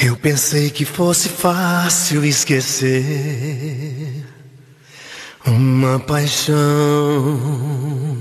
Eu pensei que fosse fácil esquecer uma paixão